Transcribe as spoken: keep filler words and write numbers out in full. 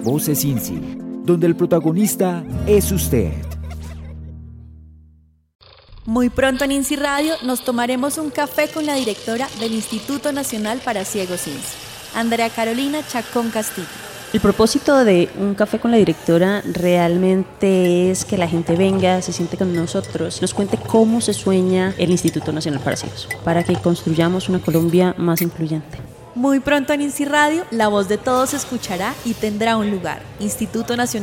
Voces INSI, donde el protagonista es usted. Muy pronto en INSI Radio nos tomaremos un café con la directora del Instituto Nacional para Ciegos INSI, Andrea Carolina Chacón Castillo. El propósito de un café con la directora realmente es que la gente venga, se siente con nosotros, nos cuente cómo se sueña el Instituto Nacional para Ciegos, para que construyamos una Colombia más incluyente. Muy pronto en INSI Radio, la voz de todos se escuchará y tendrá un lugar. Instituto Nacional